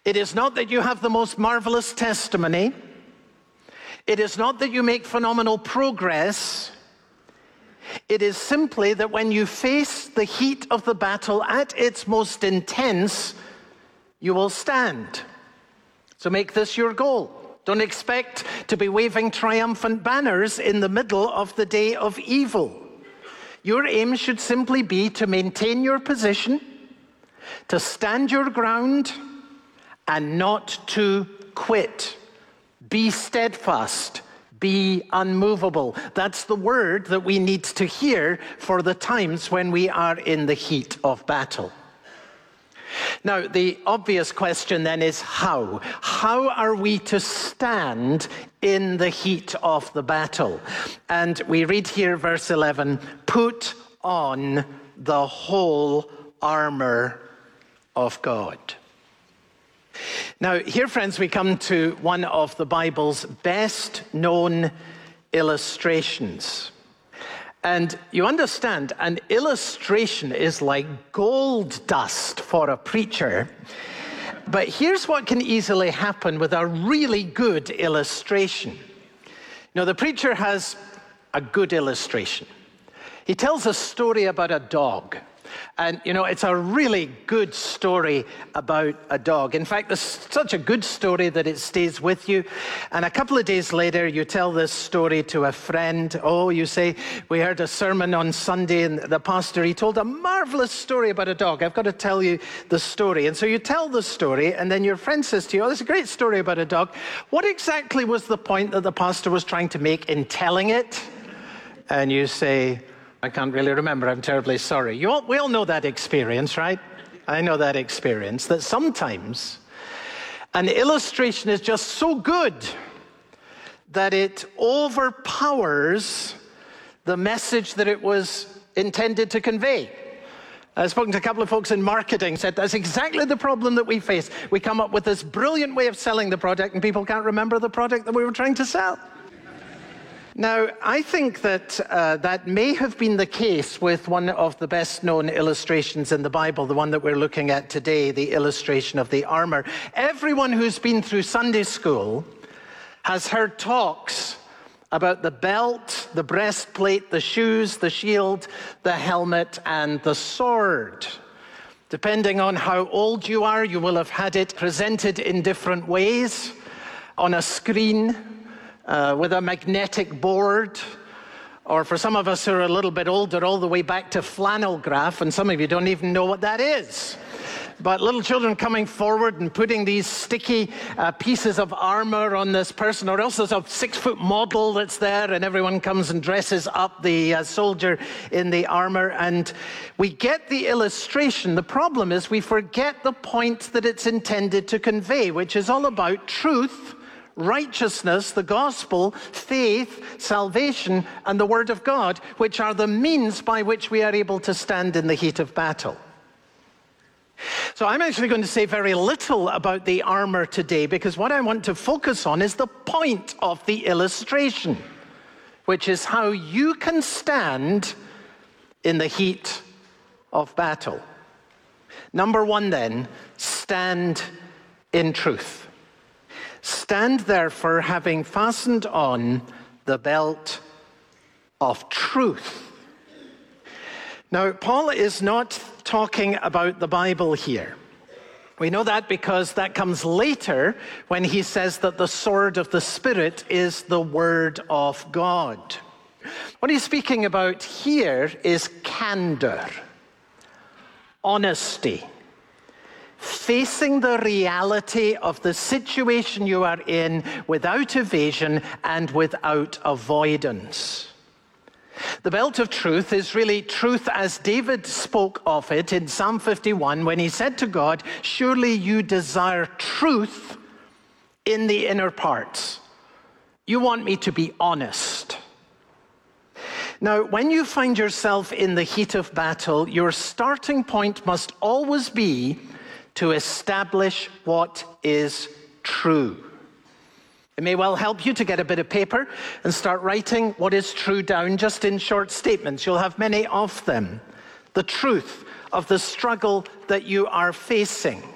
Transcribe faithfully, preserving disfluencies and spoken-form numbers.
It is not that you have the most marvelous testimony. It is not that you make phenomenal progress. It is simply that when you face the heat of the battle at its most intense, you will stand. So make this your goal. Don't expect to be waving triumphant banners in the middle of the day of evil. Your aim should simply be to maintain your position, to stand your ground, and not to quit. Be steadfast. Be unmovable. That's the word that we need to hear for the times when we are in the heat of battle. Now, the obvious question then is how? How are we to stand in the heat of the battle? And we read here, verse eleven, put on the whole armor of God. Now, here, friends, we come to one of the Bible's best-known illustrations. And you understand, an illustration is like gold dust for a preacher. But here's what can easily happen with a really good illustration. Now, the preacher has a good illustration. He tells a story about a dog. And, you know, it's a really good story about a dog. In fact, it's such a good story that it stays with you. And a couple of days later, you tell this story to a friend. Oh, you say, we heard a sermon on Sunday, and the pastor, he told a marvelous story about a dog. I've got to tell you the story. And so you tell the story, and then your friend says to you, oh, that's a great story about a dog. What exactly was the point that the pastor was trying to make in telling it? And you say, I can't really remember. I'm terribly sorry. You all, we all know that experience, right? I know that experience, that sometimes an illustration is just so good that it overpowers the message that it was intended to convey. I've spoken to a couple of folks in marketing, said that's exactly the problem that we face. We come up with this brilliant way of selling the product, and people can't remember the product that we were trying to sell. Now, I think that uh, that may have been the case with one of the best-known illustrations in the Bible, the one that we're looking at today, the illustration of the armor. Everyone who's been through Sunday school has heard talks about the belt, the breastplate, the shoes, the shield, the helmet, and the sword. Depending on how old you are, you will have had it presented in different ways on a screen, Uh, with a magnetic board, or for some of us who are a little bit older, all the way back to flannel graph, and some of you don't even know what that is. But little children coming forward and putting these sticky uh, pieces of armor on this person, or else there's a six-foot model that's there, and everyone comes and dresses up the uh, soldier in the armor, and we get the illustration. The problem is we forget the point that it's intended to convey, which is all about truth, righteousness, the gospel, faith, salvation, and the word of God, which are the means by which we are able to stand in the heat of battle. So I'm actually going to say very little about the armor today, because what I want to focus on is the point of the illustration, which is how you can stand in the heat of battle. Number one then, stand in truth. Stand therefore, having fastened on the belt of truth. Now, Paul is not talking about the Bible here. We know that because that comes later when he says that the sword of the Spirit is the word of God. What he's speaking about here is candor, honesty, facing the reality of the situation you are in without evasion and without avoidance. The belt of truth is really truth as David spoke of it in Psalm fifty-one when he said to God, surely you desire truth in the inner parts. You want me to be honest. Now, when you find yourself in the heat of battle, your starting point must always be to establish what is true. It may well help you to get a bit of paper and start writing what is true down just in short statements. You'll have many of them. The truth of the struggle that you are facing.